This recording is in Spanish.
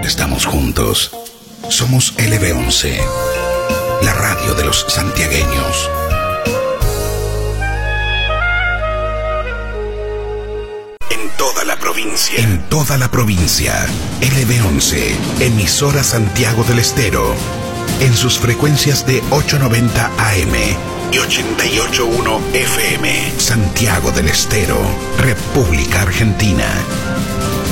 estamos juntos. Somos LB11, la radio de los santiagueños. En toda la provincia, LB11, emisora Santiago del Estero, en sus frecuencias de 890 AM y 88.1 FM, Santiago del Estero, República Argentina.